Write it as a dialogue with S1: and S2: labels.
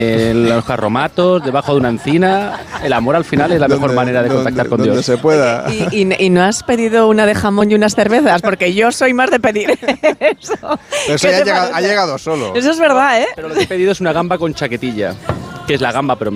S1: en los carromatos, debajo de una encina. El amor al final es la mejor manera de contactar con
S2: donde
S1: Dios.
S2: se pueda.
S3: ¿Y no has pedido una de jamón y unas cervezas? Porque yo soy más de pedir eso.
S2: Pero eso
S3: ¿Qué
S2: ya
S3: te
S2: ha
S3: parece?
S2: llegado solo.
S3: Eso es verdad, ¿eh?
S1: Pero lo que he pedido es una gamba con chaquetilla, que es la gamba, pero